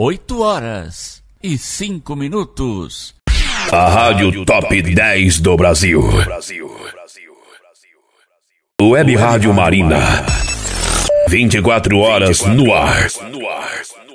8h05. A Rádio Top 10 do Brasil. Web Rádio Marina. 24 horas no ar.